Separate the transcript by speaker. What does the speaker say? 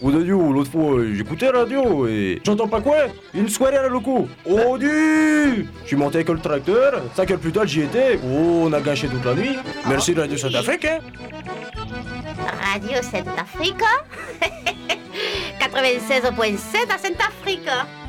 Speaker 1: Oh Dieu, l'autre fois, j'écoutais la radio et j'entends pas quoi. Une soirée à la loco. Oh Dieu. Je suis monté avec le tracteur, 5 heures plus tard j'y étais. Oh, on a gâché toute la nuit. Merci de Radio Centrafrique, hein.
Speaker 2: Radio Centrafrique 96.7 à Centrafrique.